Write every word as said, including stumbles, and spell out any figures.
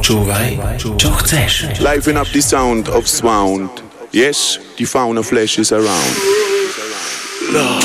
Počúvaj, čo chceš. Liven up the sound of sound. Yes, the fauna flesh is around.